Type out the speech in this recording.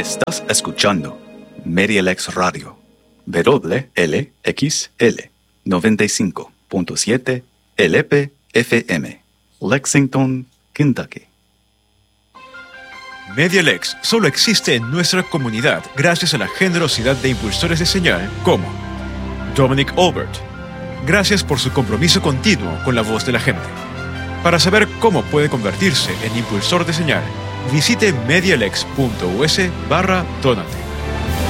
Estás escuchando MediaLex Radio, WLXL 95.7 LP-FM, Lexington, Kentucky. MediaLex solo existe en nuestra comunidad gracias a la generosidad de impulsores de señal como Dominic Albert. Gracias por su compromiso continuo con la voz de la gente. Para saber cómo puede convertirse en impulsor de señal, visite medialex.us/donate.